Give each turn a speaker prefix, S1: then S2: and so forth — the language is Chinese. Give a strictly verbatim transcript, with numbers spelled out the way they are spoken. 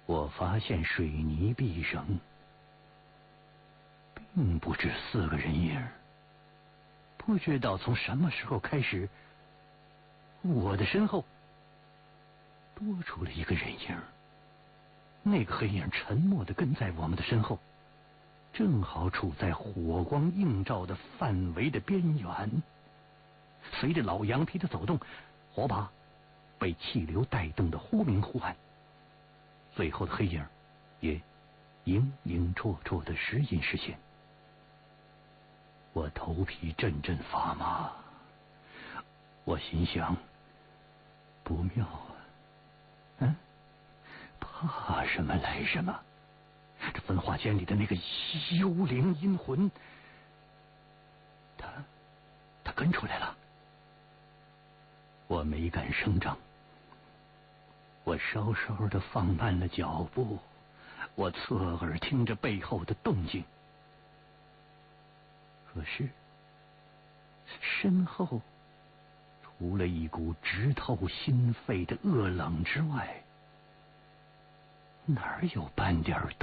S1: 我发现水泥壁上并不止四个人影，不知道从什么时候开始，我的身后多出了一个人影。那个黑影沉默地跟在我们的身后，正好处在火光映照的范围的边缘。随着老羊皮的走动，火把被气流带动的忽明忽暗，最后的黑影也影影绰绰的时隐时现。我头皮阵阵发麻，我心想，不妙啊，嗯，怕什么来什么？这焚化间里的那个幽灵阴魂，他他跟出来了。我没敢声张，我稍稍的放慢了脚步，我侧耳听着背后的动静。可是身后除了一股直透心肺的恶冷之外，哪儿有半点